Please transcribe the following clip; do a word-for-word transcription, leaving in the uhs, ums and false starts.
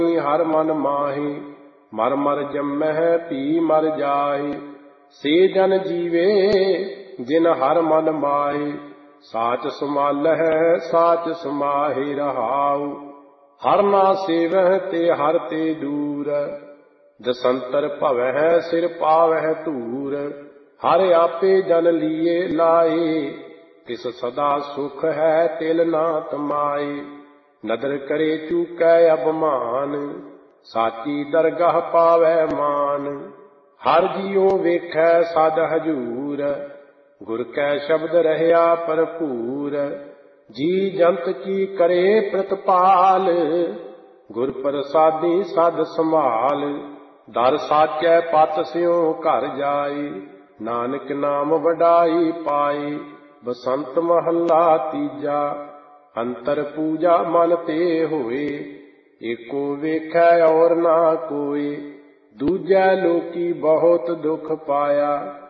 हर मन माहि मर मर जम्मह पी मर जाहि। से जन जीवे जिन हर मन माहि साच समालह साच समाहि रहाउ। हर ना सेवह ते हर ते दूर दसंतर भवह सिर पावह धूर। हर आपे जन लिए लाए तिस सदा सुख है तिल ना तमाए। नदर करे चूकै अबमान साची दरगाह पावै मान। हर जियो वेखै सद हजूर गुर कै शब्द रहया भरपूर। जी जंत की करे प्रतिपाल गुर प्रसादी सद संभाल। दर साचै पत स्यों घर जाए नानक नाम वडाई पाए। बसंत महला तीजा अंतर पूजा मन ते होए। एको वेखै और ना कोय दूजै लोकी बहुत दुख पाया।